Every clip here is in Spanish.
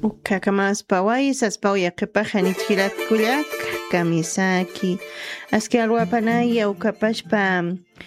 Ukakamas pawais aspawya qhipaqa kullak kamisaki aski alwapanaya ukapashpa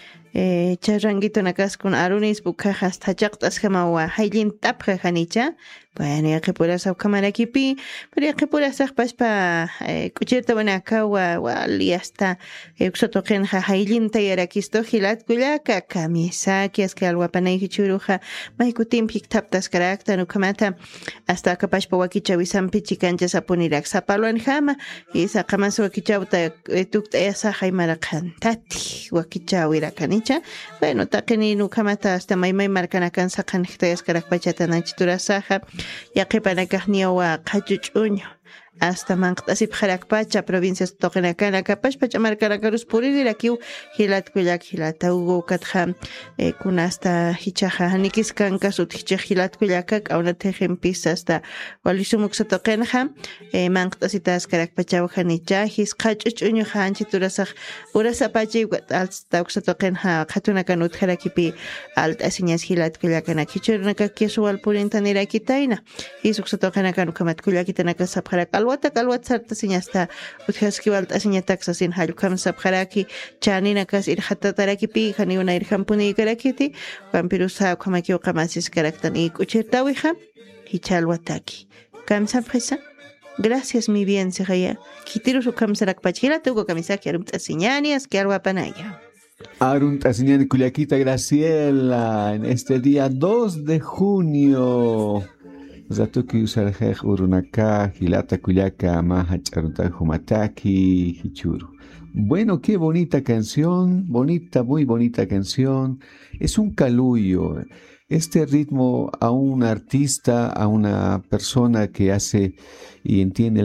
charranguito nakaskun arunis bukaqa hasta chaqt'asqamawa haylin tapqa qanicha bueno yaqipurasaq kamarakipi pero yaqipurasaq pashpa k'uchirta wanakawa wali hasta usatuqinqa hayllinta yarakisto hilatkullaka kamisaki aski alwapanayki churuqa maykutinpi taptasqarakta nukamata hasta kapashpa wakichawisanpi chikancha sapunirak sapalwan hama isaqamas wakichawta tukt'ayasaq haymaraqantati wakichawirakanicha bueno taqini nukamata hasta maymay markanakan saqaniqtayasqaraq pachatananchi turasaqa yaqipanakaq niyawa qhachuch'uñu hasta manqt'asip pacha provincias toqinakana kapashpa ch'amarkanakarus puririrakiw hilatkullak hilataugu katqa kuna hasta hichaqa hanikiskanka suthichaq hilatkullaka k'awnatiqinpis hasta walisumuq satoqinqa manqt'asita askaraq pachaw hanicha his qhach'uch'uñuqa anchi turasaq urasapachiy hasta uqsatoqinqa qhatunakan utqharakipi alt'asiñas hilatkullakana kichurnaka kisuwal purintaniraykitayna his uqsatoqinakan ukamatkullakitana kasapqaraq alwata sartasiña hasta utqhaskiwal t'asiñataqa sin hallqam sapqaraki chanina kas irhatatarakipi haniuna irhampuniykarakiti wampirusa uqhamakiwqa masiskaraqtan y k'uchirtawiqa hichalwataki kamsapqisa gracias mi bien siqaya kitirus uqhamsaraqpachila tuku kamisaki arum t'asiñani aski alwapanaya Arun Tasiñani Culiaquita Graciela en este día 2 de junio. Zatuki usarjej urunaka, hilata Culiaca, maha charuta humataki, hichuru. Bueno, qué bonita canción, bonita, muy bonita canción. Es un calullo. Este ritmo a un artista, a una persona que hace y entiende